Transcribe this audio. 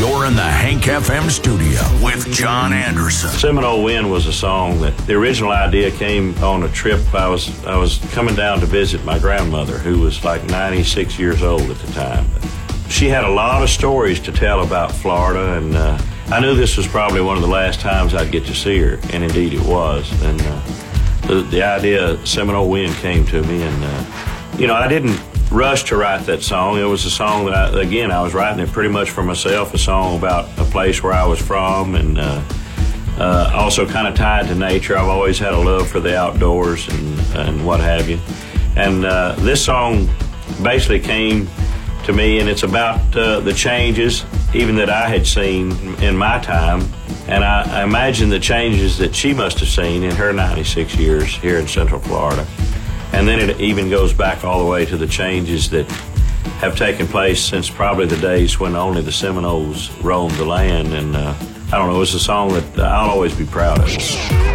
You're in the Hank FM studio with John Anderson. Seminole Wind was a song that the original idea came on a trip. I was coming down to visit my grandmother, who was like 96 years old at the time. She had a lot of stories to tell about Florida, and I knew this was probably one of the last times I'd get to see her, and indeed it was. And the idea of Seminole Wind came to me, and I didn't rush to write that song. It was a song that I was writing it pretty much for myself, a song about a place where I was from, and also kind of tied to nature. I've always had a love for the outdoors and what have you. And this song basically came to me, and it's about the changes even that I had seen in my time, and I imagine the changes that she must have seen in her 96 years here in Central Florida. And then it even goes back all the way to the changes that have taken place since probably the days when only the Seminoles roamed the land. And I don't know, it's a song that I'll always be proud of.